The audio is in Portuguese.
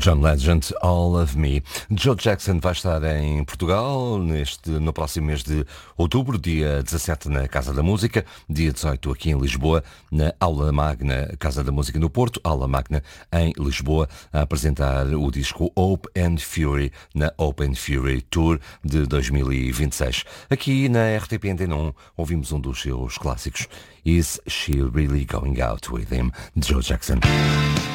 John Legend, All of Me. Joe Jackson vai estar em Portugal no próximo mês de outubro, dia 17 na Casa da Música, dia 18 aqui em Lisboa, na Aula Magna, Casa da Música no Porto, Aula Magna em Lisboa, a apresentar o disco Hope and Fury na Open Fury Tour de 2026. Aqui na RTP Antena 1 ouvimos um dos seus clássicos, Is She Really Going Out With Him, de Joe Jackson.